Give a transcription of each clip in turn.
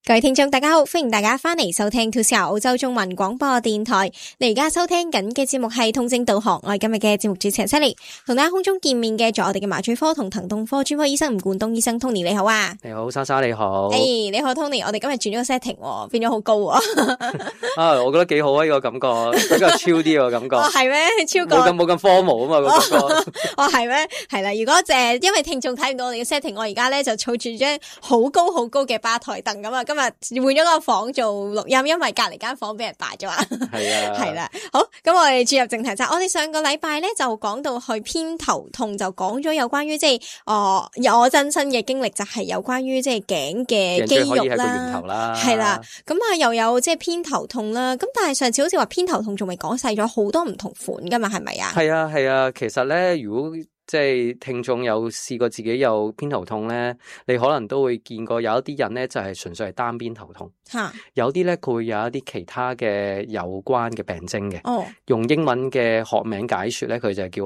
各位聽眾大家好，歡迎大家翻嚟收聽 2CR 澳洲中文廣播電台。你而家收聽緊嘅節目係通證導航，我係今日嘅節目主持人 Sally， 同大家空中見面嘅仲有我哋嘅麻醉科同疼痛科專科醫生吳冠東醫生 Tony， 你好啊。 你好，莎莎你好。 你好 Tony， 我哋今日轉咗個 setting， 變咗好高啊。 我覺得幾好啊，呢個感覺比較超啲個感覺。 係咩？超過冇咁科毛啊嘛個感覺。 係咩？係啦，如果因為聽眾睇唔到我哋嘅 setting， 我而家咧就坐住張好高好高嘅吧台凳咁啊。今日換咗個房做錄音，因為隔籬間房俾人霸咗啊。係啊，係啦。好，咁我哋轉入正題就係，我哋上個禮拜咧就講到去偏頭痛，就講咗有關於我親身嘅經歷，就係有關於即係頸嘅肌肉啦，係啦。咁啊又有即係偏頭痛啦。咁但係上次好似話偏頭痛仲未講細咗好多唔同款噶嘛，係咪啊？ 係啊，其實咧如果即係聽眾有試過自己有偏頭痛咧，你可能都會見過有一啲人咧就係純粹係單邊頭痛，有啲咧佢會有一啲其他嘅有關嘅病徵嘅。用英文嘅學名解說咧，佢就係叫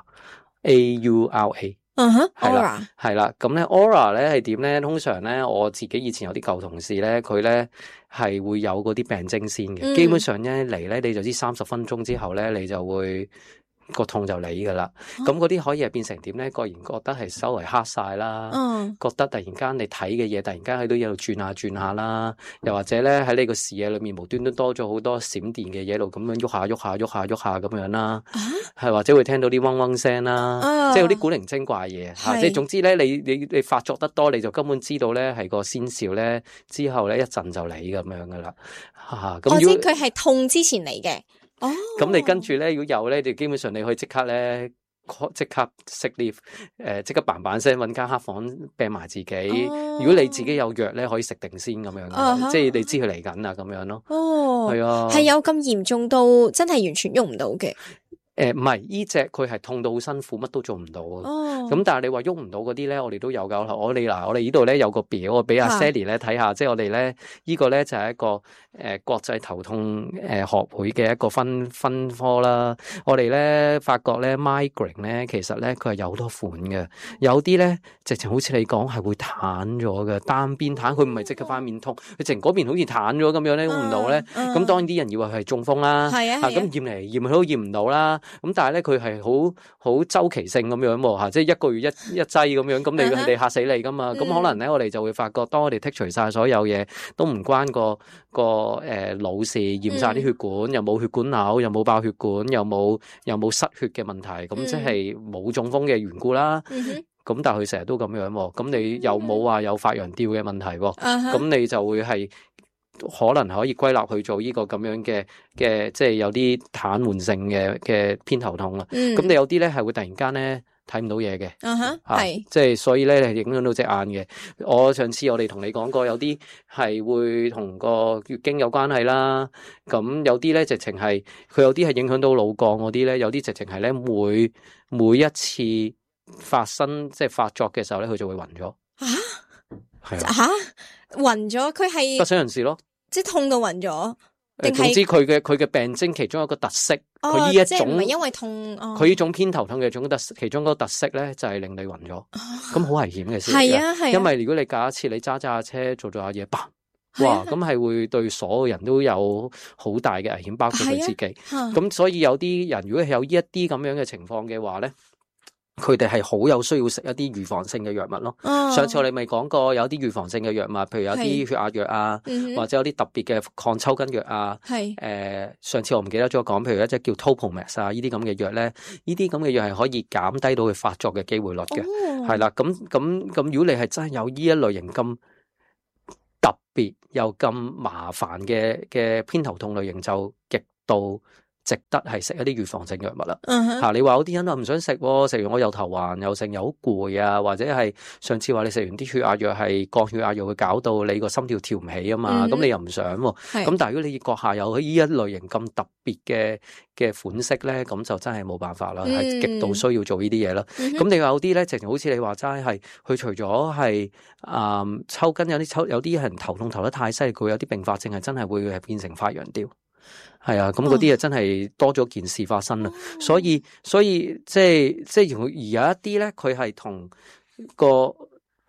Aura，A-U-R-A。係啦，咁咧 Aura 咧係點咧？通常咧我自己以前有啲舊同事咧，佢咧係會有嗰啲病徵先嘅。基本上咧嚟咧你就知30分鐘之後咧你就會個痛就嚟噶啦。咁嗰啲可以係變成點咧？個人覺得係周圍黑晒啦，覺得突然間你睇嘅嘢突然間喺度一路轉下轉下啦，又或者咧喺你個視野裏面無端端多咗好多閃電嘅嘢度咁樣喐下咁樣啦，係或者會聽到啲嗡嗡聲啦，即係嗰啲古靈精怪嘢吓，即係總之咧你發作得多，你就根本知道咧係個先兆咧，之後咧一陣就嚟咁樣噶啦吓。咁即係佢係痛之前嚟嘅。 咁你跟住咧，如果有咧，你基本上你可以即刻咧，即刻熄 lift， 即刻嘭聲搵間黑房病埋自己。如果你自己有藥咧，可以食定先咁樣，即係你知佢嚟緊啦咁樣咯。係啊， 係有咁嚴重到真係完全喐唔到嘅。 唔係呢隻佢係痛到好辛苦，乜都做唔到。咁但係你話喐唔到嗰啲咧，我哋都有噶。我哋呢度咧有個表，我俾阿 Sally 咧睇下，即係我哋咧呢個咧就係一個國際頭痛學會嘅一個分科啦。我哋咧發覺咧 migraine 咧其實咧佢係有好多款嘅，有啲咧直情好似你講係會癱咗嘅，單邊癱，佢唔係即刻塊面痛，佢直情嗰邊好似癱咗咁樣咧，喐唔到咧。咁當然啲人以為佢係中風啦，咁驗嚟驗去都驗唔到啦。咁但係咧佢係好周期性咁樣喎，即係1個月一劑咁樣，咁你嚇死你噶嘛？咁可能咧我哋就會發覺，當我哋剔除晒所有嘢，都唔關個腦事，驗晒啲血管，又冇血管瘤，又冇爆血管，又冇失血嘅問題，咁即係冇中風嘅緣故啦。咁但係佢成日都咁樣喎，咁你又冇話有發羊吊嘅問題喎，咁你就會係可能可以歸納去做呢個咁樣嘅，即係有啲癱瘓性嘅偏頭痛啦。咁你有啲咧係會突然間咧睇唔到嘢嘅，係即係所以咧係影響到隻眼嘅。上次我哋同你講過，有啲係會同個月經有關係啦。咁有啲咧直情係佢有啲係影響到腦幹嗰啲咧，有啲直情係咧每一次發生即係發作嘅時候咧，佢就會暈咗。 暈咗，佢係不省人事咯， 即係痛到暈咗。 總之佢嘅病徵其中一個特色，佢呢一種即係唔係因為痛， 佢呢種偏頭痛嘅其中一個特色咧，就係令你暈咗。咁好危險嘅事， 係啊， 因為如果你假設你揸下車做下嘢，哇，咁係會對所有人都有好大嘅危險，包括佢自己。咁所以有啲人如果係有呢一啲咁樣嘅情況嘅話咧，佢哋係好有需要食一啲預防性嘅藥物咯。上次我哋咪講過有啲預防性嘅藥物，譬如有啲血壓藥啊，或者有啲特別嘅抗抽筋藥啊。上次我唔記得咗講，譬如一隻叫 Topomax 啊，呢啲咁嘅藥咧，呢啲咁嘅藥係可以減低到佢發作嘅機會率嘅。係啦，咁如果你係真係有呢一類型咁特別又咁麻煩嘅偏頭痛類型，就極度值得係食一啲預防性藥物啦。你話有啲人啊唔想食，食完我又頭暈又剩又好攰啊，或者係上次話你食完啲血壓藥係降血壓藥會搞到你個心跳跳唔起啊嘛，咁你又唔想喎。咁但係如果你閣下有呢一類型咁特別嘅款式咧，咁就真係冇辦法啦，係極度需要做呢啲嘢啦。咁你話有啲咧，直情好似你話齋係佢除咗係抽筋，有啲人頭痛頭得太犀利，佢有啲併發症係真係會係變成發羊吊。係啊，咁嗰啲啊真係多咗件事發生啦。所以即係而有一啲咧，佢係同個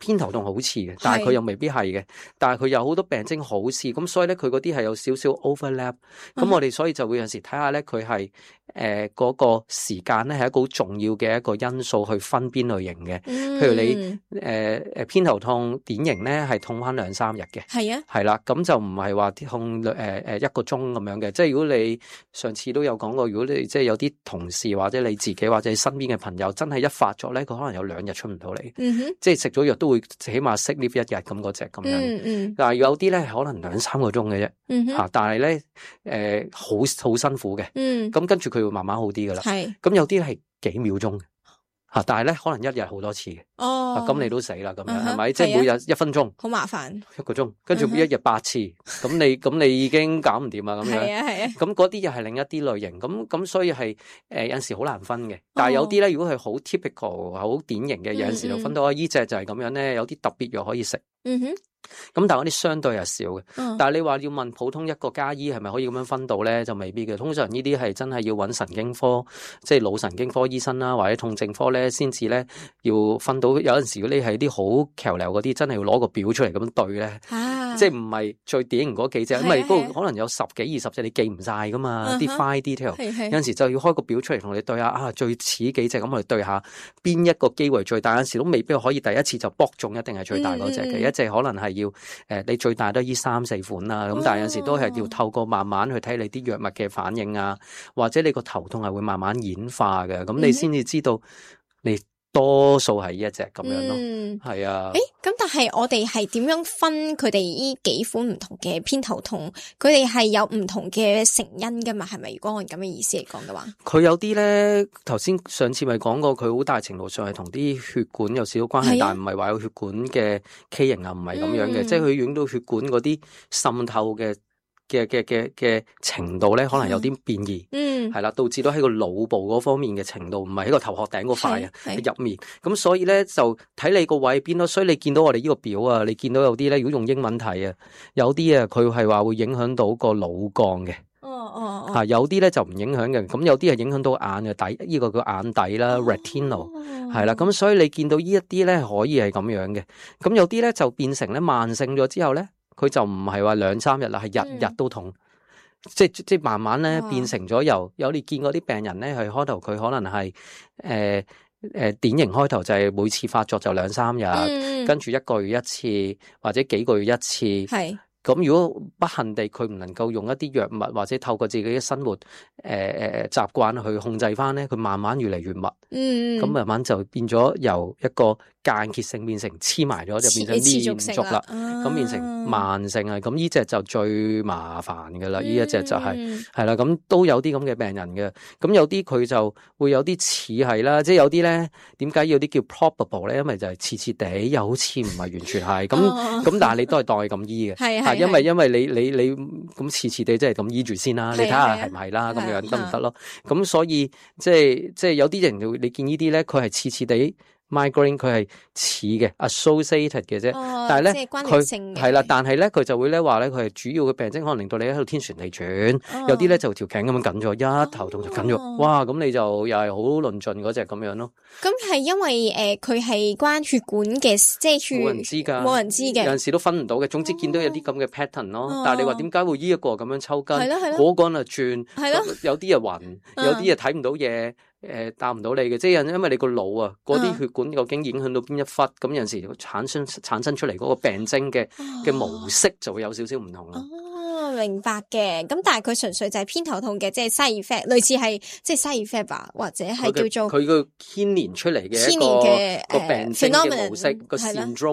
偏頭痛好似嘅，但係佢又未必係嘅，但係佢有好多病徵好似，咁所以咧佢嗰啲係有少少 overlap，咁我哋所以就會有陣時睇下咧佢係嗰個時間咧係一個好重要嘅一個因素去分邊類型嘅，譬如你偏頭痛典型咧係痛翻2-3日嘅， 係啊， 係啦，咁就唔係話痛1個鐘咁樣嘅，即係如果你上次都有講過，如果你即係有啲同事或者你自己或者你身邊嘅朋友真係一發作咧，佢可能有2日出唔到嚟，即係食咗藥都會起碼息呢1日咁嗰隻咁樣，但係有啲咧可能2-3個鐘嘅啫，但係咧好辛苦嘅，咁跟住佢會慢慢好啲噶啦，咁有啲係幾秒鐘嘅。但係咧可能1日好多次嘅，咁你都死啦咁樣，係咪？即係每日1分鐘， 好麻煩 ，1個鐘，跟住1日8次，咁你已經搞唔掂啦咁樣。 係啊， 咁嗰啲又係另一啲類型，咁所以係有陣時好難分嘅。但係有啲咧，如果係好 typical、好典型嘅，有陣時就分到依隻就係咁樣咧，有啲特別藥可以食。咁但係嗰啲相對係少嘅，但係你話要問普通一個家醫係咪可以咁樣分到咧，就未必嘅。通常呢啲係真係要揾神經科，即係腦神經科醫生啦，或者痛症科咧，先至咧要分到。有陣時如果你係啲好橋流嗰啲，真係要攞個表出嚟咁對咧，即係唔係最典型嗰幾隻，因為嗰度可能有10幾20隻你記唔晒噶嘛，啲 fine detail。有陣時就要開個表出嚟同你對下，最似幾隻咁我哋對下邊一個機會最大。有陣時都未必可以第一次就卜中一定係最大嗰隻嘅，一隻可能係要你最大都依3-4款啦，咁但係有陣時都係要透過慢慢去睇你啲藥物嘅反應啊，或者你個頭痛係會慢慢演化嘅，咁你先至知道你多數係呢一隻咁樣咯，係啊。 咁但係我哋係點樣分佢哋呢幾款唔同嘅偏頭痛？佢哋係有唔同嘅成因噶嘛？係咪？如果按咁嘅意思嚟講嘅話， 佢有啲咧，頭先上次咪講過，佢好大程度上係同啲血管有少少關係，但係唔係話有血管嘅畸形啊，唔係咁樣嘅，即係佢影到血管嗰啲滲透嘅程度咧，可能有啲變異，係啦，導致到喺個腦部嗰方面嘅程度，唔係喺個頭殼頂嗰塊啊，喺入面。咁所以咧就睇你個位邊咯。所以你見到我哋呢個表啊，你見到有啲咧，如果用英文睇啊，有啲啊佢係話會影響到個腦幹嘅。有啲咧就唔影響嘅。咁有啲係影響到眼嘅底，呢個叫眼底啦 ，retinal 係啦。咁所以你見到呢一啲咧可以係咁樣嘅。咁有啲咧就變成咧慢性咗之後咧。佢就唔係話2-3日啦，係日日都痛，即係慢慢咧變成咗有你見過啲病人咧，係開頭佢可能係典型開頭就係每次發作就2-3日，跟住1個月1次或者幾個月1次，係。咁如果不幸地佢唔能夠用一啲藥物或者透過自己嘅生活習慣去控制翻咧，佢慢慢越嚟越密，咁慢慢就變咗由一個間歇性變成黐埋咗，就變成連續啦，咁變成慢性啊！咁呢隻就最麻煩噶啦，呢一隻就係啦，咁都有啲咁嘅病人嘅，咁有啲佢就會有啲似係啦，即係有啲咧點解有啲叫 probable 咧？因為就係似地，又好似唔係完全係咁，但係你都係當係咁醫嘅，因為你咁似地即係咁醫住先啦，你睇下係唔係啦，咁樣得唔得咯？咁所以即係有啲人你見呢啲咧，佢係似地。migraine 佢係似嘅 associated 嘅啫，但係咧佢係啦，但係咧佢就會咧話咧佢係主要嘅病徵可能令到你喺度天旋地轉，有啲咧就條頸咁樣緊咗，一頭痛就緊咗，哇！咁你就又係好論盡嗰隻咁樣咯。 咁係因為佢係關血管嘅，即係冇人知㗎， 冇人知嘅， 有陣時都分唔到嘅。總之見到有啲咁嘅 pattern 咯，但係你話點解會呢一個咁樣抽筋，嗰個啊轉，有啲啊暈，有啲啊睇唔到嘢。答唔到你嘅，即係因為你個腦啊，嗰啲血管究竟影響到邊一忽，咁有陣時產生出嚟嗰個病徵嘅模式就會有少少唔同啦。 明白嘅，咁但係佢純粹就係偏頭痛嘅，即係 side effect，類似係即係 side effect 吧，或者係叫做佢個牽連出嚟嘅一個病徵嘅模式，個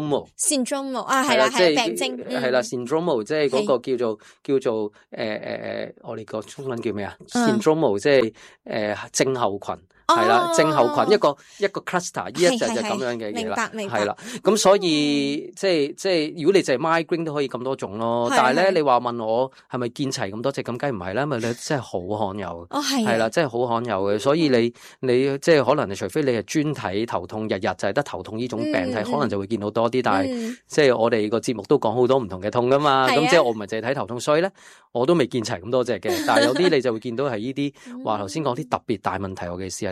syndrome 啊，係啦，係病徵， 係啦 syndrome 即係嗰個叫做我哋個中文叫咩啊 syndrome 即係症候群。係啦，症候群一個 cluster， 呢一隻就咁樣嘅嘢啦，係啦，咁所以即係如果你就係 migraine 都可以咁多種咯，但係咧你話問我係咪見齊咁多隻，咁梗係唔係啦，因為你真係好罕有，係啦，真係好罕有嘅，所以你即係可能除非你係專睇頭痛，日日就係得頭痛呢種病係，可能就會見到多啲，但係即係我哋個節目都講好多唔同嘅痛噶嘛，咁即係我唔係淨係睇頭痛，所以咧我都未見齊咁多隻嘅，但係有啲你就會見到係呢啲話頭先講啲特別大問題，尤其是係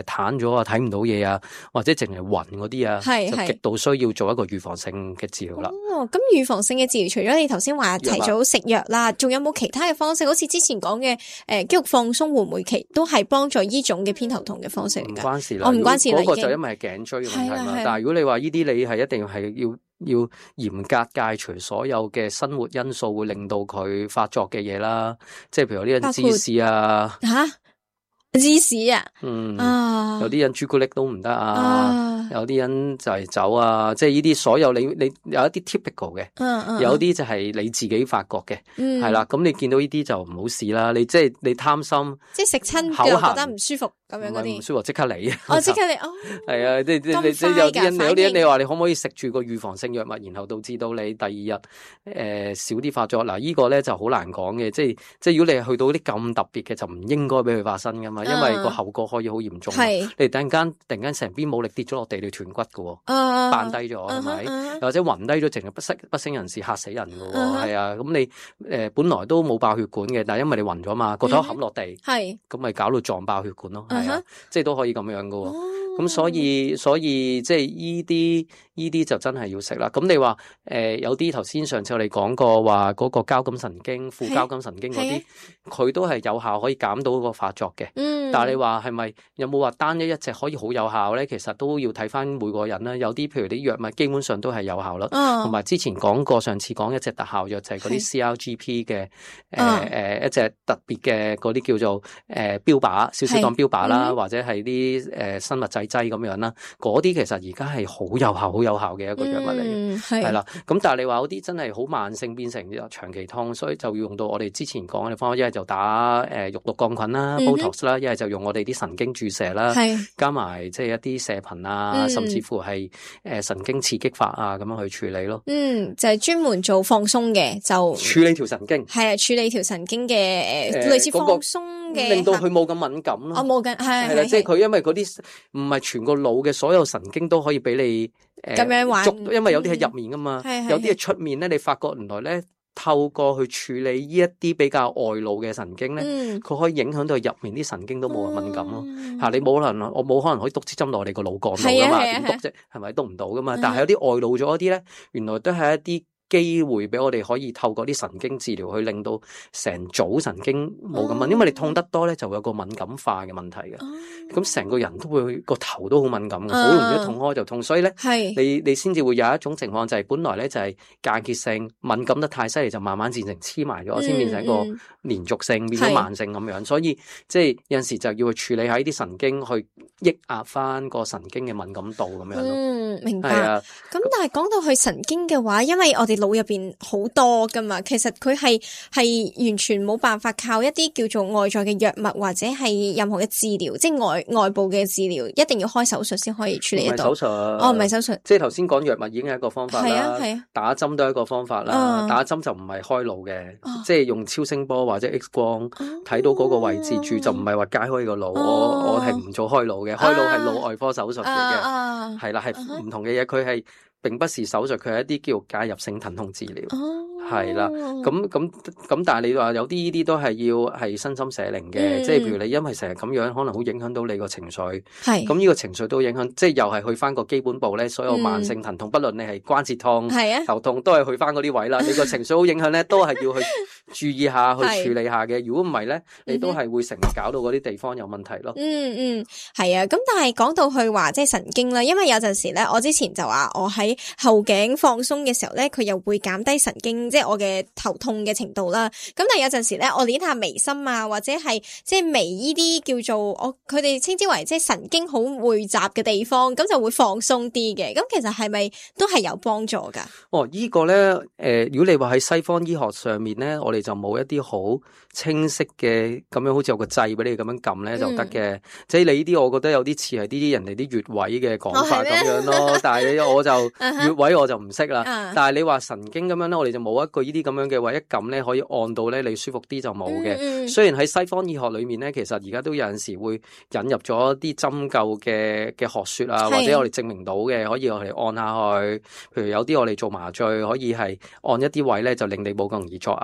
癱咗啊，睇唔到嘢啊，或者淨係暈嗰啲啊，就極度需要做一個預防性嘅治療啦。 咁預防性嘅治療，除咗你頭先話提早食藥啦，仲有冇其他嘅方式？好似之前講嘅肌肉放鬆，會唔會都係幫助呢種嘅偏頭痛嘅方式嚟㗎？ 唔關事啦， 唔關事啦， 嗰個就因為係頸椎嘅問題嘛。但係如果你話呢啲，你係一定係要嚴格戒除所有嘅生活因素會令到佢發作嘅嘢啦，即係譬如呢啲芝士啊。 芝士啊， 有啲人朱古力都唔得啊，有啲人就係酒啊，即係呢啲所有你有一啲 typical 嘅，有啲就係你自己發覺嘅，係啦，咁你見到呢啲就唔好試啦，你即係你貪心， 即係食親口覺得唔舒服咁樣嗰啲， 唔舒服即刻嚟， 即刻嚟， 係啊，即係有啲人你話你可唔可以食住個預防性藥物，然後導致到你第二日少啲發作？嗱，呢個咧就好難講嘅，即係如果你係去到啲咁特別嘅，就唔應該俾佢發生噶嘛。因為個後果可以好嚴重，你突然間成邊冇力跌咗落地，你斷骨噶，扮低咗係咪？或者暈低咗，淨係不省人事，嚇死人噶，係啊。咁你本來都冇爆血管嘅，但係因為你暈咗嘛，個頭冚落地，咁咪搞到撞爆血管咯，係啊，即係都可以咁樣噶。咁所以即係依啲就真係要食啦。咁你話有啲頭先上次我哋講過話嗰個交感神經、副交感神經嗰啲，佢都係有效可以減到個發作嘅。但係你話係咪有冇話單一隻可以好有效咧？其實都要睇翻每個人啦。有啲譬如啲藥物基本上都係有效啦。同埋之前講過，上次講一隻特效藥就係嗰啲 CRGP 嘅一隻特別嘅嗰啲叫做標靶，少少當標靶啦，或者係啲生物製劑咁樣啦。嗰啲其實而家係好有效嘅一個藥物嚟嘅，係啦。咁但係你話有啲真係好慢性變成長期痛，所以就要用到我哋之前講嘅方法，一係就打肉毒桿菌啦 Botox 啦，一係就用我哋啲神經注射啦，加埋即係一啲射頻啊，甚至乎係神經刺激法啊咁樣去處理咯。 就係專門做放鬆嘅，就處理條神經， 係啊，處理條神經嘅類似放鬆嘅， 令到佢冇咁敏感咯。 冇緊係啦，即係佢因為嗰啲唔係全個腦嘅所有神經都可以俾你咁樣玩， 因為有啲喺入面噶嘛，有啲係出面咧，你發覺原來咧透過去處理呢一啲比較外露嘅神經咧，佢可以影響到入面啲神經都冇咁敏感咯。你冇可能，我冇可能可以篤支針落你個腦幹度噶嘛？點篤啫？係咪篤唔到噶嘛？但係有啲外露咗嗰啲咧，原來都係一啲機會俾我哋可以透過啲神經治療去令到成組神經冇咁敏，因為你痛得多咧，就會有個敏感化嘅問題嘅。咁成個人都會個頭都好敏感嘅，好容易一痛開就痛。所以咧，你先至會有一種情況，就係本來咧就係間歇性敏感得太犀利，就慢慢漸成黐埋咗，先變成一個連續性，變咗慢性咁樣。所以即係有陣時就要去處理喺啲神經去抑壓翻個神經嘅敏感度咁樣咯。 明白。咁但係講到去神經嘅話，因為我哋腦入邊好多噶嘛，其實佢係完全冇辦法靠一啲叫做外在嘅藥物或者係任何嘅治療，即係外部嘅治療，一定要開手術先可以處理得到。 唔係手術， 唔係手術。 即係頭先講藥物已經係一個方法啦，打針都係一個方法啦。打針就唔係開腦嘅，即係用超聲波或者 X 光睇到嗰個位置住，就唔係話解開個腦。我係唔做開腦嘅，開腦係腦外科手術嚟嘅，係啦，係唔同嘅嘢，佢係並不是手術，佢係一啲叫介入性疼痛治療。係啦，咁，但係你話有啲呢啲都係要係身心社靈嘅，即係譬如你因為成日咁樣，可能好影響到你個情緒，咁呢個情緒都影響，即係又係去翻個基本步咧。所有慢性疼痛，不論你係關節痛、頭痛，都係去翻嗰啲位啦。你個情緒好影響咧，都係要去注意下，去處理下嘅。如果唔係咧，你都係會成日搞到嗰啲地方有問題咯。 係啊。咁但係講到去話即係神經啦，因為有陣時咧，我之前就話我喺後頸放鬆嘅時候咧，佢又會減低神經，即係我嘅頭痛嘅程度啦。咁但係有陣時咧，我練下眉心啊，或者係即係眉呢啲叫做佢哋稱之為即係神經好匯集嘅地方，咁就會放鬆啲嘅。咁其實係咪都係有幫助噶？呢個咧，如果你話喺西方醫學上面咧，我哋就冇一啲好清晰嘅咁樣，好似有個掣俾你咁樣撳咧就得嘅。即係你呢啲，我覺得有啲似係啲人哋啲穴位嘅講法咁樣咯。但係我就穴位我就唔識啦。但係你話神經咁樣咧，我哋就冇一個呢啲咁樣嘅位，一撳咧可以按到咧你舒服啲就冇嘅。雖然喺西方醫學裏面咧，其實而家都有陣時會引入咗啲針灸嘅學說啊，或者我哋證明到嘅，可以我哋按下去。譬如有啲我哋做麻醉可以係按一啲位咧，就令你冇咁容易作嘔嘅。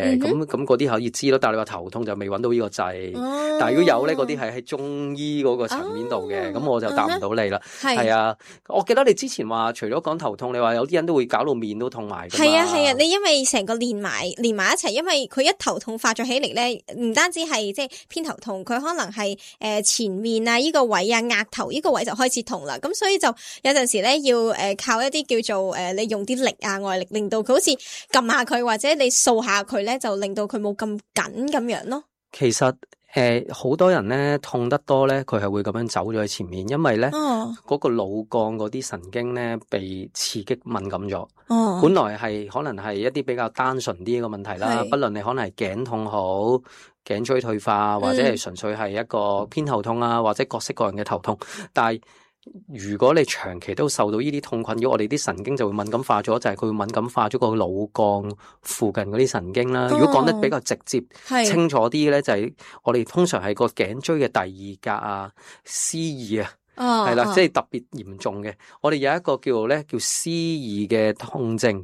嘅，咁嗰啲可以知咯。但係你話頭痛就未揾到呢個掣，但係如果有咧，嗰啲係喺中醫嗰個層面度嘅，咁我就答唔到你啦。係啊，我記得你之前話除咗講頭痛，你話有啲人都會搞到面都痛埋㗎嘛。 係啊，你因為成個連埋一齊，因為佢一頭痛發作起嚟咧，唔單止係即係偏頭痛，佢可能係前面啊呢個位啊額頭呢個位就開始痛啦。咁所以就有陣時咧要靠一啲叫做你用啲力啊外力，令到佢好似撳下佢，或者你掃下佢咧，就令到佢冇咁緊咁樣咯。 其實好多人咧痛得多咧，佢係會咁樣走咗去前面，因為咧嗰個腦幹嗰啲神經咧被刺激敏感咗。本來係可能係一啲比較單純啲嘅問題啦，不論你可能係頸痛好、頸椎退化，或者係純粹係一個偏頭痛啊，或者各式各樣嘅頭痛，但係如果你長期都受到呢啲痛困擾，我哋啲神經就會敏感化咗，就係佢會敏感化咗個腦幹附近嗰啲神經啦。如果講得比較直接清楚啲咧，就係我哋通常係個頸椎嘅第二格啊，C2啊。係啦，即係特別嚴重嘅。我哋有一個叫 C2 嘅痛症，